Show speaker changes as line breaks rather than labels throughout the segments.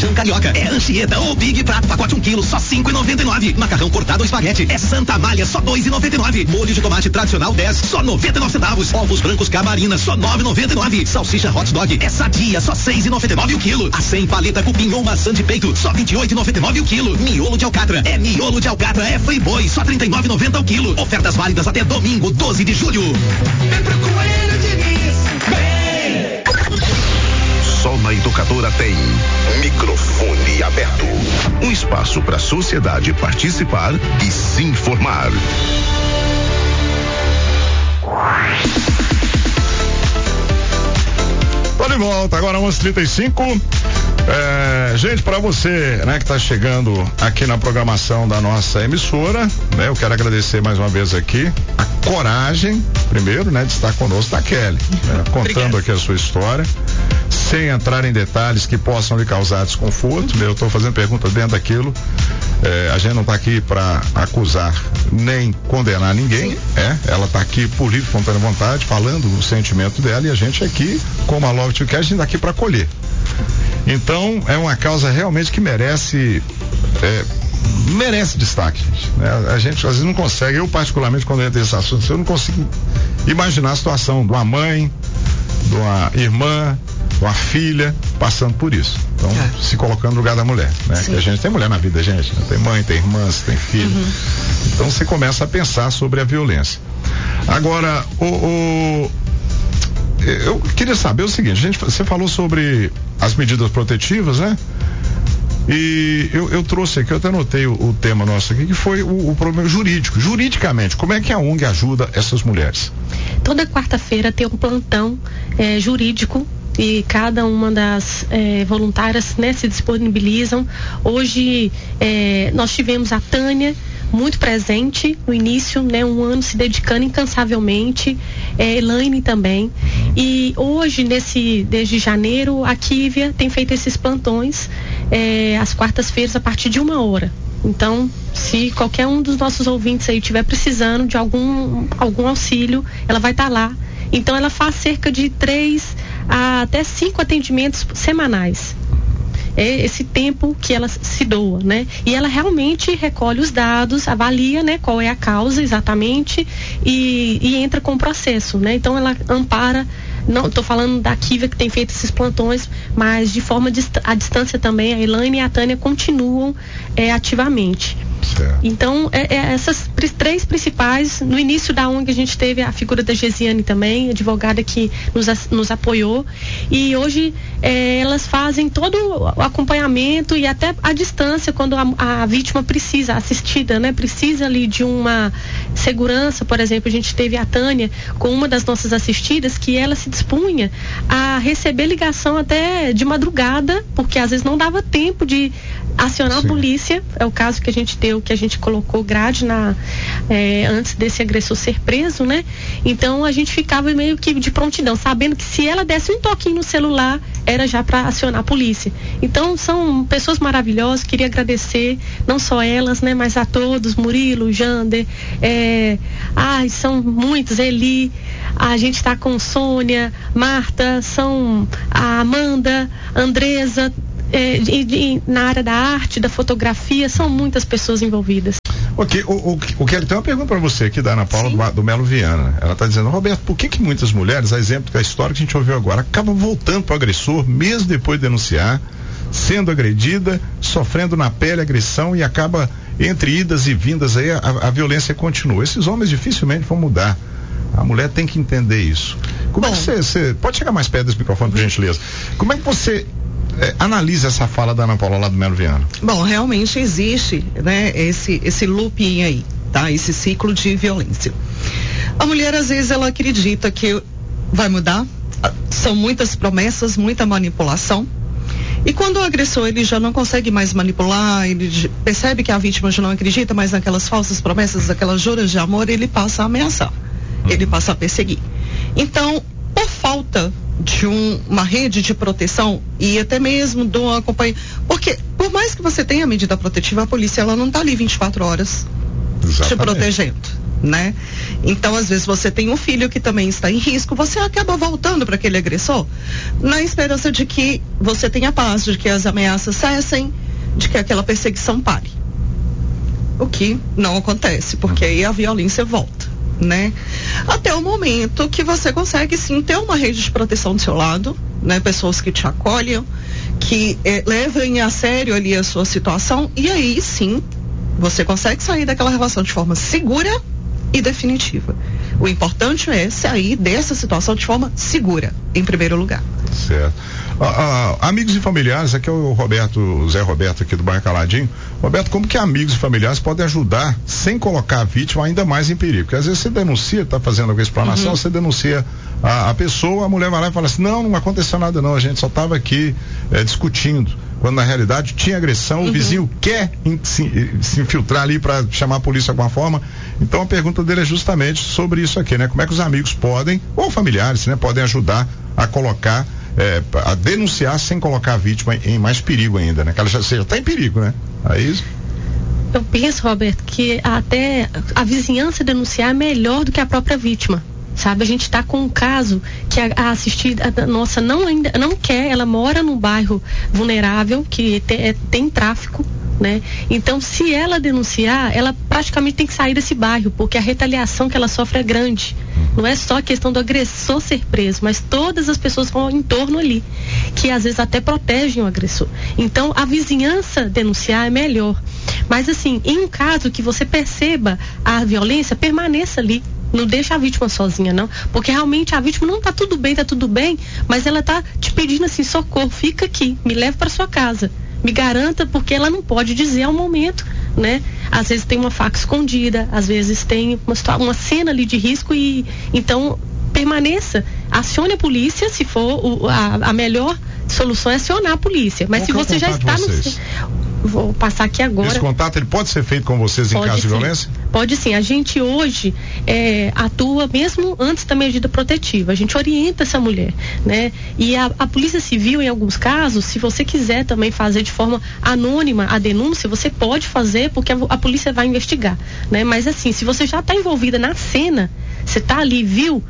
Feijão carioca é Anchieta ou Big Prato, pacote 1 quilo, só 5,99. Macarrão cortado ou espaguete é Santa Amália, só 2,99. Molho de tomate tradicional 10, só 99 centavos. Ovos brancos Camarina, só 9,99. Salsicha hot dog é Sadia, só 6,99 o quilo. Acém paleta cupim ou maçã de peito, só 28,99 o quilo. Miolo de alcatra é Friboi, só 39,90 o quilo. Ofertas válidas até domingo, 12 de julho. Vem pro Coelho Diniz, vem!
Só na Educadora tem microfone aberto. Um espaço para a sociedade participar e se informar.
Tô de volta, agora 11h35. Gente, para você, né, que tá chegando aqui na programação da nossa emissora, né, eu quero agradecer mais uma vez aqui a coragem, primeiro, né, de estar conosco, da Kelly, né, contando aqui a sua história, sem entrar em detalhes que possam lhe causar desconforto, né, eu tô fazendo perguntas dentro daquilo, a gente não tá aqui para acusar nem condenar ninguém, ela tá aqui por livre, espontânea vontade, falando o sentimento dela, e a gente aqui, como a Love to Cash, a gente tá aqui para acolher. Então, é uma causa realmente que merece destaque, gente, né? A gente às vezes não consegue, eu particularmente quando entro nesse assunto, eu não consigo imaginar a situação de uma mãe, de uma irmã, de uma filha passando por isso. Então, se colocando no lugar da mulher, né? Que a gente tem mulher na vida, gente, né? Tem mãe, tem irmãs, tem filho. Então, você começa a pensar sobre a violência. Agora, eu queria saber o seguinte, você falou sobre as medidas protetivas, né? E eu trouxe aqui, eu até anotei o tema nosso aqui, que foi o problema jurídico. Juridicamente, como é que a ONG ajuda essas mulheres?
Toda quarta-feira tem um plantão jurídico e cada uma das voluntárias, né, se disponibilizam. Hoje nós tivemos a Tânia muito presente no início, né, um ano se dedicando incansavelmente, Elaine também, e hoje desde janeiro a Kívia tem feito esses plantões às quartas-feiras a partir de 1h. Então, se qualquer um dos nossos ouvintes aí estiver precisando de algum auxílio, ela vai estar lá. Então, ela faz cerca de 3 a até 5 atendimentos semanais. É esse tempo que ela se doa, né? E ela realmente recolhe os dados, avalia, né, qual é a causa exatamente e entra com o processo, né? Então ela ampara, não estou falando da Kívia que tem feito esses plantões, mas de forma à distância também, a Elaine e a Tânia continuam ativamente. Certo. Então, essas 3 principais. No início da ONG a gente teve a figura da Gesiane também, advogada que nos apoiou, e hoje elas fazem todo o acompanhamento e até a distância quando a vítima precisa, assistida, né? Precisa ali de uma segurança. Por exemplo, a gente teve a Tânia com uma das nossas assistidas que ela se dispunha a receber ligação até de madrugada, porque às vezes não dava tempo de acionar a polícia. É o caso que a gente deu, que a gente colocou grade antes desse agressor ser preso, né? Então a gente ficava meio que de prontidão, sabendo que se ela desse um toquinho no celular, era já para acionar a polícia. Então são pessoas maravilhosas, queria agradecer, não só elas, né, mas a todos, Murilo, Jander, são muitos, Eli, a gente está com Sônia, Marta, são a Amanda, Andresa, na área da arte, da fotografia, são muitas pessoas envolvidas.
Ok, o Kelly, tem uma pergunta para você aqui da Ana Paula do Melo Viana. Ela está dizendo: Roberto, por que muitas mulheres, a exemplo da história que a gente ouviu agora, acabam voltando para o agressor mesmo depois de denunciar, sendo agredida, sofrendo na pele agressão, e acaba entre idas e vindas aí a violência continua? Esses homens dificilmente vão mudar. A mulher tem que entender isso. Como é que você pode chegar mais perto desse microfone, por gentileza? Como é que você analisa essa fala da Ana Paula lá do Melo Viana?
Bom, realmente existe, né, esse looping aí, tá? Esse ciclo de violência. A mulher, às vezes, ela acredita que vai mudar. São muitas promessas, muita manipulação. E quando o agressor, ele já não consegue mais manipular, ele percebe que a vítima já não acredita mais naquelas falsas promessas, aquelas juras de amor, ele passa a ameaçar. Ele passa a perseguir. Então, por falta de uma rede de proteção e até mesmo do acompanhamento, porque por mais que você tenha medida protetiva, a polícia ela não está ali 24 horas te protegendo, né? Então, às vezes você tem um filho que também está em risco, você acaba voltando para aquele agressor na esperança de que você tenha paz, de que as ameaças cessem, de que aquela perseguição pare. O que não acontece, porque aí a violência volta, né? Até o momento que você consegue sim ter uma rede de proteção do seu lado, né? Pessoas que te acolham, que levem a sério ali a sua situação, e aí sim você consegue sair daquela relação de forma segura e definitiva. O importante é sair dessa situação de forma segura, em primeiro lugar.
Certo. Amigos e familiares, aqui é o Zé Roberto aqui do bairro Caladinho. Roberto, como que amigos e familiares podem ajudar sem colocar a vítima ainda mais em perigo? Porque às vezes você denuncia, está fazendo alguma explanação, você denuncia a pessoa, a mulher vai lá e fala assim, não aconteceu nada não, a gente só estava aqui discutindo. Quando na realidade tinha agressão, o vizinho quer se infiltrar ali para chamar a polícia de alguma forma. Então a pergunta dele é justamente sobre isso aqui, né? Como é que os amigos podem, ou familiares, né, podem ajudar a colocar, a denunciar sem colocar a vítima em mais perigo ainda, né? Que ela já está em perigo, né? Aí...
Eu penso, Roberto, que até a vizinhança denunciar é melhor do que a própria vítima. Sabe, a gente está com um caso que a assistida nossa não quer, ela mora num bairro vulnerável, que tem tráfico, né? Então, se ela denunciar, ela praticamente tem que sair desse bairro, porque a retaliação que ela sofre é grande. Não é só a questão do agressor ser preso, mas todas as pessoas que vão em torno ali, que às vezes até protegem o agressor. Então, a vizinhança denunciar é melhor. Mas assim, em um caso que você perceba a violência, permaneça ali. Não deixa a vítima sozinha, não. Porque realmente a vítima não tá tudo bem, mas ela tá te pedindo assim, socorro, fica aqui, me leve para sua casa. Me garanta, porque ela não pode dizer ao momento, né? Às vezes tem uma faca escondida, às vezes tem uma cena ali de risco e então permaneça, acione a polícia, se for a melhor solução é acionar a polícia. Mas se você já está vou passar aqui agora.
Esse contato ele pode ser feito com vocês em caso de violência?
Pode sim. A gente hoje atua mesmo antes da medida protetiva. A gente orienta essa mulher, né? E a Polícia Civil, em alguns casos, se você quiser também fazer de forma anônima a denúncia, você pode fazer, porque a polícia vai investigar, né? Mas assim, se você já está envolvida na cena, você está ali, viu?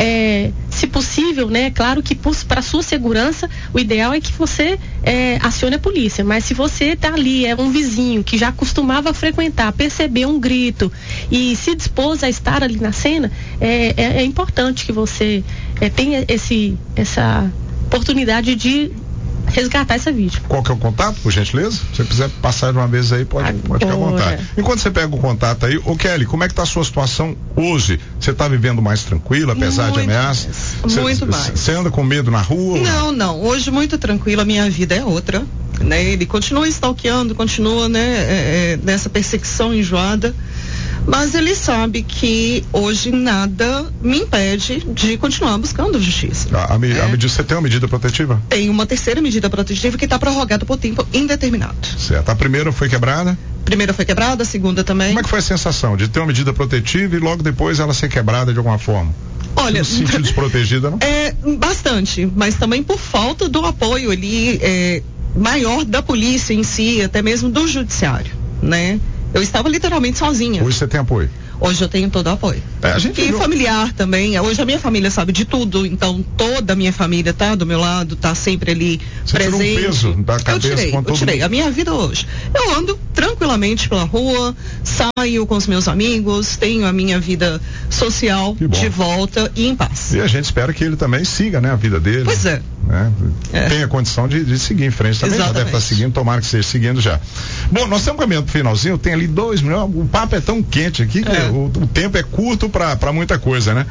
Se possível, né? Claro que para sua segurança, o ideal é que você acione a polícia. Mas se você está ali, é um vizinho que já costumava frequentar, percebeu um grito e se dispôs a estar ali na cena, é importante que você tenha essa oportunidade de resgatar essa vítima.
Qual que é o contato, por gentileza? Se você quiser passar de uma vez aí, pode ficar à vontade. Enquanto você pega o contato aí, Kelly, como é que tá a sua situação hoje? Você está vivendo mais tranquila, apesar de ameaças?
Muito mais.
Você anda com medo na rua?
Não. Hoje muito tranquila, minha vida é outra, né? Ele continua stalkeando, continua, né, nessa perseguição enjoada. Mas ele sabe que hoje nada me impede de continuar buscando justiça.
Você tem uma medida protetiva?
Tem uma terceira medida protetiva que está prorrogada por tempo indeterminado.
Certo. A primeira foi quebrada?
Primeira foi quebrada, a segunda também.
Como é que foi a sensação de ter uma medida protetiva e logo depois ela ser quebrada de alguma forma?
Olha,
não se sentiu desprotegida, não?
Bastante, mas também por falta do apoio ali maior da polícia em si, até mesmo do judiciário, né? Eu estava literalmente sozinha.
Hoje você tem apoio?
Hoje eu tenho todo o apoio. Familiar também. Hoje a minha família sabe de tudo, então toda a minha família tá do meu lado, tá sempre ali presente.
Tirou um peso da cabeça
eu tirei. A minha vida hoje. Eu ando tranquilamente pela rua, saio com os meus amigos, tenho a minha vida social de volta e em paz.
E a gente espera que ele também siga, né, a vida dele.
Pois é.
Né? Tenha condição de seguir em frente também.
Exatamente.
Já deve estar seguindo, tomara que esteja seguindo já. Bom, nós estamos caminhando pro finalzinho, tem ali 2 minutos, o papo é tão quente aqui que o tempo é curto para muita coisa, né?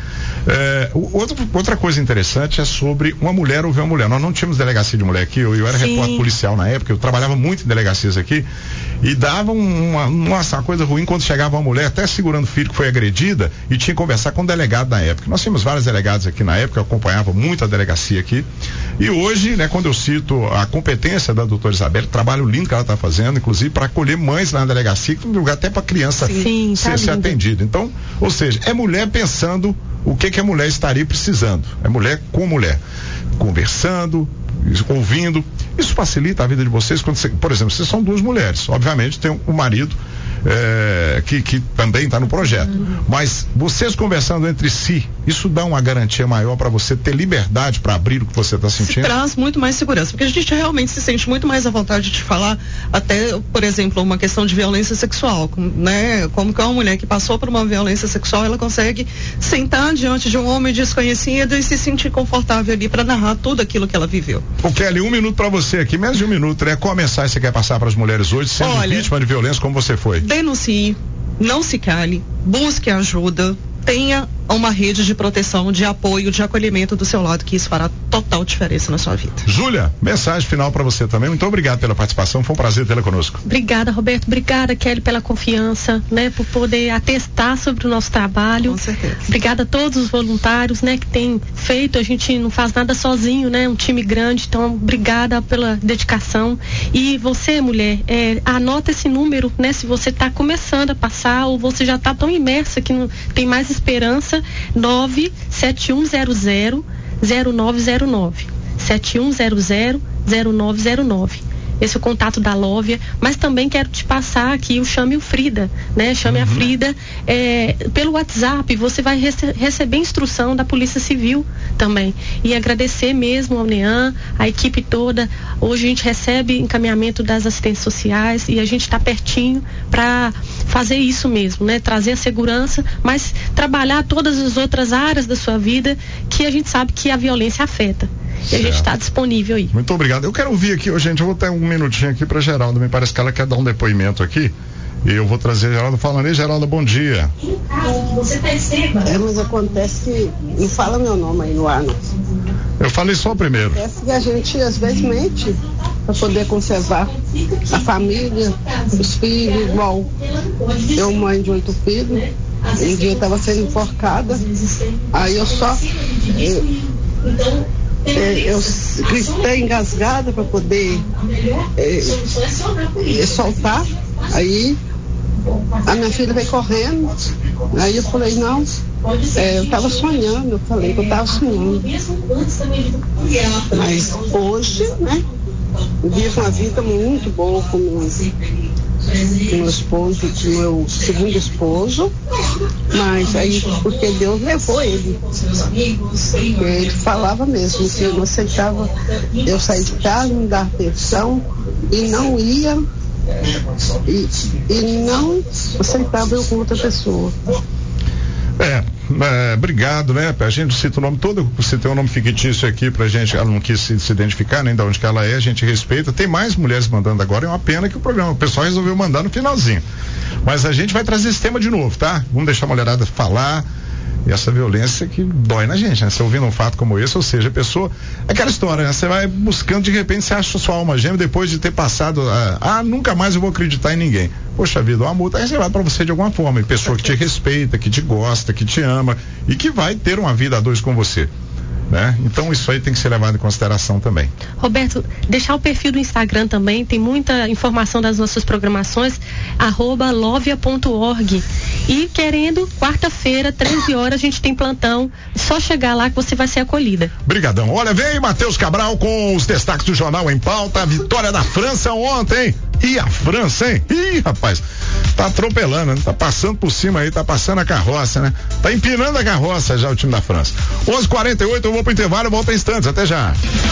Outra coisa interessante é sobre uma mulher ouvir uma mulher. Nós não tínhamos delegacia de mulher aqui, eu era repórter policial na época, eu trabalhava muito em delegacias aqui e dava uma coisa ruim quando chegava uma mulher, até segurando o filho que foi agredida, e tinha que conversar com um delegado na época. Nós tínhamos vários delegados aqui na época, eu acompanhava muito a delegacia aqui. E hoje, né, quando eu cito a competência da doutora Isabel, o trabalho lindo que ela está fazendo, inclusive para acolher mães lá na delegacia, que tem lugar até para criança ser atendida. Então, ou seja, é mulher pensando o que a mulher estaria precisando. É mulher com mulher, conversando, ouvindo. Isso facilita a vida de vocês quando você, por exemplo, vocês são duas mulheres, obviamente tem um marido que também está no projeto, mas vocês conversando entre si, isso dá uma garantia maior para você ter liberdade para abrir o que você está sentindo?
Traz muito mais segurança, porque a gente realmente se sente muito mais à vontade de falar, até, por exemplo, uma questão de violência sexual, né? Como que uma mulher que passou por uma violência sexual, ela consegue sentar diante de um homem desconhecido e se sentir confortável ali para narrar tudo aquilo que ela viveu.
O Kelly, 1 minuto para você aqui, menos de 1 minuto, né? Qual mensagem você quer passar para as mulheres hoje, sendo vítima de violência como você foi?
Denuncie, não se cale, busque ajuda, tenha uma rede de proteção, de apoio, de acolhimento do seu lado, que isso fará total diferença na sua vida.
Júlia, mensagem final para você também. Muito obrigado pela participação, foi um prazer tê-la conosco.
Obrigada, Roberto. Obrigada, Kelly, pela confiança, né, por poder atestar sobre o nosso trabalho.
Com certeza.
Obrigada a todos os voluntários, né, que têm feito. A gente não faz nada sozinho, né, um time grande. Então, obrigada pela dedicação. E você, mulher, anota esse número, né, se você está começando a passar ou você já está tão imersa que não tem mais esperança. 97100-0909 7100-0909. Esse é o contato da Lóvia, mas também quero te passar aqui o Chame o Frida, né? Chame a Frida pelo WhatsApp, você vai receber instrução da Polícia Civil também. E agradecer mesmo ao NEAM, a equipe toda. Hoje a gente recebe encaminhamento das assistências sociais e a gente está pertinho para fazer isso mesmo, né? Trazer a segurança, mas trabalhar todas as outras áreas da sua vida que a gente sabe que a violência afeta. E a gente está disponível aí.
Muito obrigado. Eu quero ouvir aqui, gente, eu vou ter um minutinho aqui para Geralda, me parece que ela quer dar um depoimento aqui. E eu vou trazer a Geralda falando aí, Geralda, bom dia.
Você perceba. Mas acontece que não fala meu nome aí no ar, não.
Eu falei só o primeiro.
Acontece que a gente às vezes mente para poder conservar a família, os filhos, igual eu, mãe de 8 filhos, um dia estava sendo enforcada, aí eu gritei engasgada para poder soltar. Aí a minha filha veio correndo. Aí eu falei, não, eu estava sonhando, eu falei que eu estava sonhando. Mas hoje, né, eu vivo uma vida muito boa com meu esposo, com meu segundo esposo, mas aí porque Deus levou ele. Ele falava mesmo que eu não aceitava eu sair de casa, não dar atenção e não ia e não aceitava eu com outra pessoa.
Obrigado, né? A gente cita o nome todo, você tem um nome fictício aqui pra gente, ela não quis se identificar nem de onde que ela é, a gente respeita. Tem mais mulheres mandando agora, é uma pena que o pessoal resolveu mandar no finalzinho. Mas a gente vai trazer esse tema de novo, tá? Vamos deixar a mulherada falar. E essa violência que dói na gente, né? Você ouvindo um fato como esse, ou seja, a pessoa, aquela história, né? Você vai buscando, de repente você acha sua alma gêmea depois de ter passado, nunca mais eu vou acreditar em ninguém. Poxa vida, uma multa é reservada pra você de alguma forma, e pessoa que te respeita, que te gosta, que te ama e que vai ter uma vida a dois com você. Né? Então isso aí tem que ser levado em consideração também.
Roberto, deixar o perfil do Instagram também, tem muita informação das nossas programações, @lovia.org. E querendo, quarta-feira, 13 horas, a gente tem plantão, só chegar lá que você vai ser acolhida.
Brigadão. Olha, vem Matheus Cabral com os destaques do Jornal em Pauta, a vitória da França ontem. E a França, hein? Ih, rapaz, tá atropelando, né? Tá passando por cima aí, tá passando a carroça, né? Tá empinando a carroça já o time da França. 11:48, eu vou pro intervalo, eu volto em instantes, até já.